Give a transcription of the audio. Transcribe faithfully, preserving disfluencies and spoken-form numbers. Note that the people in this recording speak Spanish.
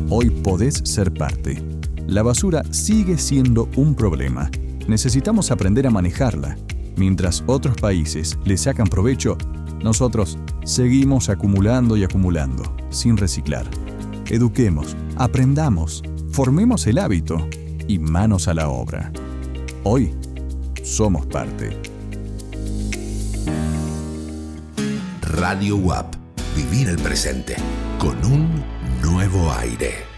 Hoy podés ser parte. La basura sigue siendo un problema. Necesitamos aprender a manejarla. Mientras otros países le sacan provecho, nosotros seguimos acumulando y acumulando, sin reciclar. Eduquemos, aprendamos, formemos el hábito y manos a la obra. Hoy somos parte. Radio U A P. Vivir el presente con un nuevo aire.